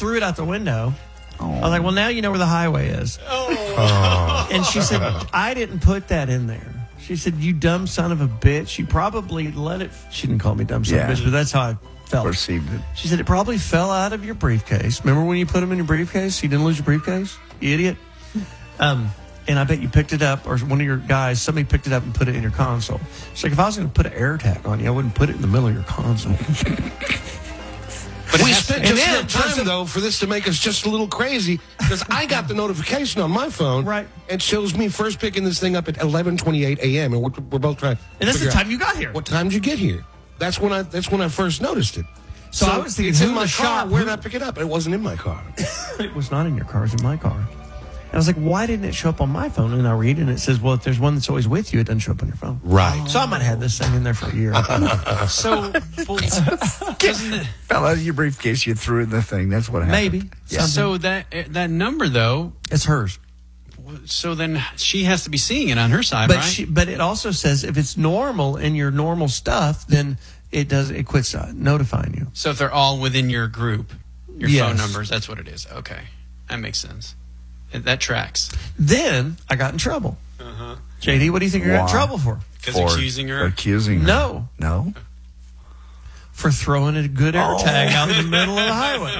threw it out the window. I was like, well, now you know where the highway is. And she said, I didn't put that in there. She said, you dumb son of a bitch. You probably let it. She didn't call me dumb son of a bitch, but that's how I felt. Perceived it. She said, it probably fell out of your briefcase. Remember when you put them in your briefcase? You didn't lose your briefcase? You idiot. And I bet you picked it up, or one of your guys, somebody picked it up and put it in your console. She's like, if I was going to put an air tag on you, I wouldn't put it in the middle of your console. But we spent just enough time, though, for this to make us just a little crazy, because I got the notification on my phone, right? And shows me first picking this thing up at 11:28 a.m. And we're both trying. And that's the time you got here. What time did you get here? That's when I first noticed it. So I was thinking, it's in my car. Where did I pick it up? It wasn't in my car. It was not in your car. It was in my car. And I was like, why didn't it show up on my phone? And I read it, and it says, well, if there's one that's always with you, it doesn't show up on your phone. Right. So I might have had this thing in there for a year. So, doesn't it fell out of your briefcase? You threw it in the thing. That's what happened. Maybe. Yeah. So that number, though, it's hers. So then she has to be seeing it on her side, but right? But it also says if it's normal in your normal stuff, then it quits notifying you. So if they're all within your group, your Yes. phone numbers, that's what it is. Okay, that makes sense. That tracks. Then I got in trouble. JD, what do you think you're in trouble for? Because accusing her? Accusing her. No. For throwing a good air tag out in the middle of the highway.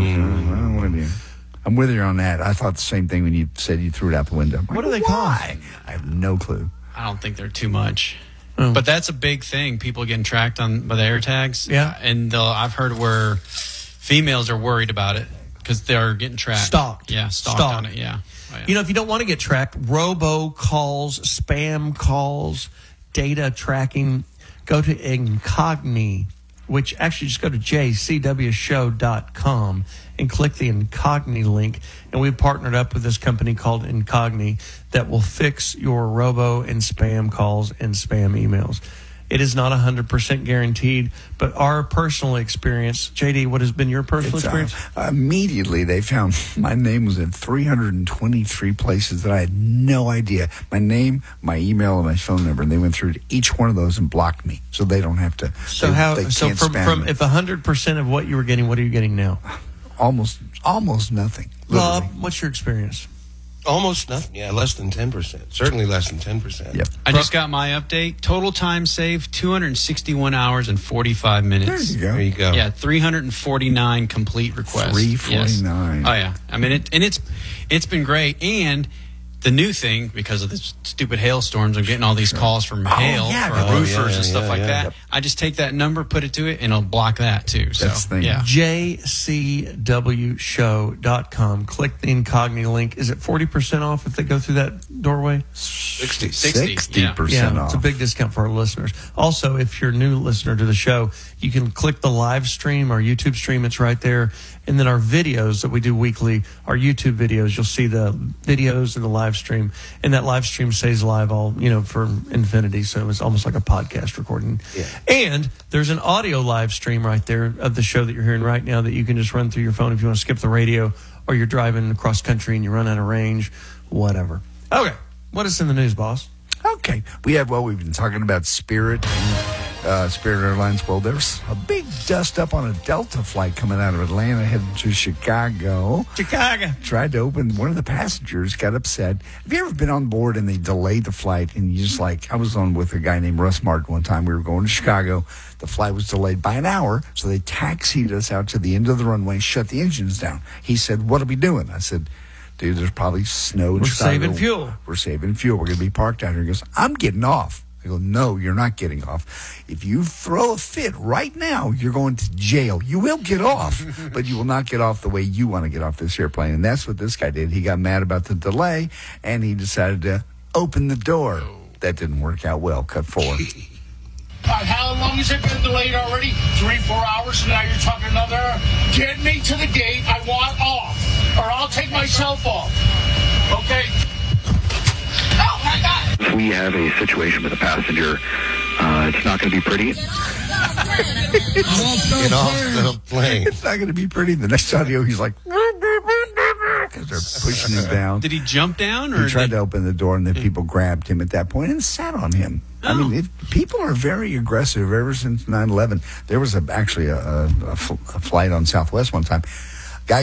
I'm with you on that. I thought the same thing when you said you threw it out the window. What do they call it? I have no clue. I don't think they're too much. But that's a big thing. People getting tracked by the air tags. Yeah. And I've heard where females are worried about it because they're getting tracked. Stalked. Yeah, stalked on it, yeah. Oh, yeah. You know, if you don't want to get tracked, robocalls, spam calls, data tracking, go to Incogni, which actually just go to jcwshow.com and click the Incogni link. And we've partnered up with this company called Incogni that will fix your robo and spam calls and spam emails. It is not 100% guaranteed, but our personal experience, JD, what has been your personal experience? Immediately, they found my name was in 323 places that I had no idea. My name, my email, and my phone number, and they went through to each one of those and blocked me, so they don't have to. So from if 100% of what you were getting, what are you getting now? Almost nothing. Bob, what's your experience? Almost nothing. Yeah, less than 10%. Certainly less than 10%. Yep. I just got my update. Total time saved, 261 hours and 45 minutes. There you go. Yeah, 349 complete requests. 349. Yes. Oh, yeah. I mean, it's been great. And the new thing, because of the stupid hailstorms, I'm getting all these calls from hail for roofers and stuff like that. Yep. I just take that number, put it to it, and it'll block that too. So, that's the thing. Yeah. jcwshow.com. Click the Incogni link. Is it 40% off if they go through that doorway? 60% Yeah, off. it's a big discount for our listeners. Also, if you're a new listener to the show, you can click the live stream, our YouTube stream. It's right there. And then our videos that we do weekly, our YouTube videos, you'll see the videos and the live stream. And that live stream stays live all, for infinity. So it's almost like a podcast recording. Yeah. And there's an audio live stream right there of the show that you're hearing right now that you can just run through your phone if you want to skip the radio, or you're driving across country and you run out of range, whatever. Okay. What is in the news, boss? Okay. we've been talking about Spirit and Spirit Airlines. Well, there's a big dust up on a Delta flight coming out of Atlanta heading to Chicago. Tried to open. One of the passengers got upset. Have you ever been on board and they delayed the flight and you just I was on with a guy named Russ Martin one time. We were going to Chicago. The flight was delayed by an hour, so they taxied us out to the end of the runway, shut the engines down. He said, "What are we doing?" I said, "Dude, there's probably snow in Chicago. Saving fuel. We're saving fuel. We're going to be parked out here." He goes, "I'm getting off." I go, "No, you're not getting off. If you throw a fit right now, you're going to jail. You will get off, but you will not get off the way you want to get off this airplane." And that's what this guy did. He got mad about the delay, and he decided to open the door. That didn't work out well. Cut 4. How long has it been delayed already? 3-4 hours, and now you're talking another. Get me to the gate. I want off, or I'll take myself off. Okay. Oh, my God. We have a situation with a passenger. It's not going to be pretty. Get off the plane. It's not going to be pretty. The next audio, he's like, because they're pushing him down. Did he jump down? Or he tried to open the door, and then people grabbed him at that point and sat on him. I mean, people are very aggressive ever since 9/11. There was actually a flight on Southwest one time